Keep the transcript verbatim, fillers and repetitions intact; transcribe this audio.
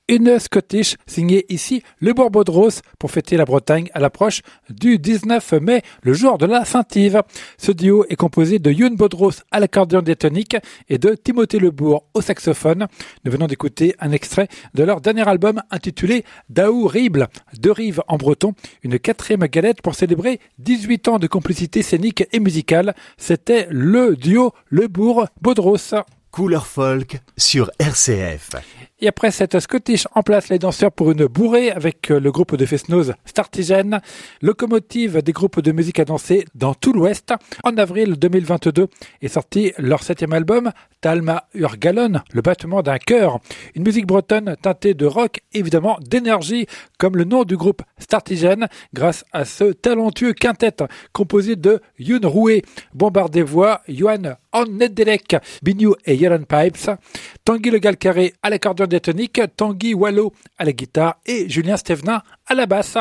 Une Scottish signée ici le Bourg-Bodros pour fêter la Bretagne à l'approche du dix-neuf mai, le jour de la Saint-Yves. Ce duo est composé de Youn Bodros à l'accordéon diatonique et de Timothée Lebourg au saxophone. Nous venons d'écouter un extrait de leur dernier album intitulé Daou Rible, deux rives en breton, une quatrième galette pour célébrer dix-huit ans de complicité scénique et musicale. C'était le duo Lebourg-Bodros. Couleur folk sur R C F. Et après cette Scottish, en place les danseurs pour une bourrée avec le groupe de Fest-Noz Startigen, locomotive des groupes de musique à danser dans tout l'Ouest. En avril deux mille vingt-deux est sorti leur septième album, Talma ur Gallon, le battement d'un cœur. Une musique bretonne teintée de rock, évidemment d'énergie, comme le nom du groupe Startigen, grâce à ce talentueux quintet composé de Youn Rouet, Bombardé Voix, Johan Onnedelec, Bignou et Yeran Pipes, Tanguy Le Galcaré à l'accordéon diatonique, Tanguy Wallo à la guitare et Julien Stevenin à la basse.